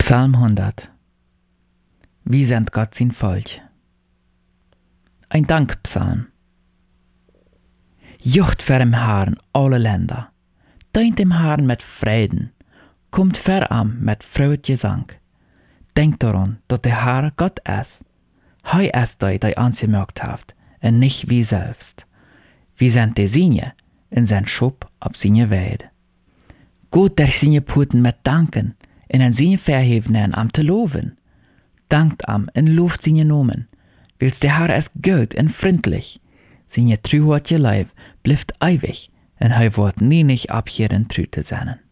Psalm 100. Wie sind Gott sein Volk? Ein Dankpsalm. Jucht für dem Herrn alle Länder. Dient dem Herrn mit Frieden. Kommt veran mit fröhlich Gesang. Denkt daran, dass der Herr Gott ist. Hij ist der angemerkt haft, und nicht wie selbst. Wir sind die Sinje in sein Schub auf seine Weide. Gott der seine Puten mit danken, in ein seine Verhebenen am te loven. Dankt am in Luft seine Nomen, wils der Herr ist gut und freundlich. Seine Treuheit je Leib bleibt ewig, und hij wordt nie nicht abkehren treu zu sein.